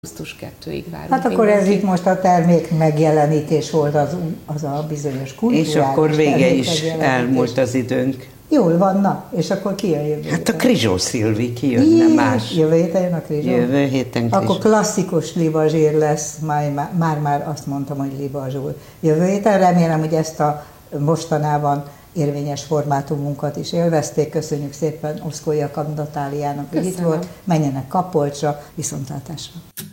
augusztus 2-ig várunk. Hát akkor ez itt most a termék megjelenítés volt, az a bizonyos kulturális. És akkor vége is elmúlt az időnk. Jól van, na, és akkor ki a jövő? Hát a Krizsó Szilvi kijönne más. Jövő héten jön a Krizsó? Jövő héten Krizsó. Akkor klasszikus libazsér lesz, már azt mondtam, hogy libazsúr. Jövő héten remélem, hogy ezt a mostanában érvényes formátumunkat is élvezték. Köszönjük szépen Oszkó Jakab Natáliának, hogy itt volt. Menjenek Kapolcsra, viszontlátásra.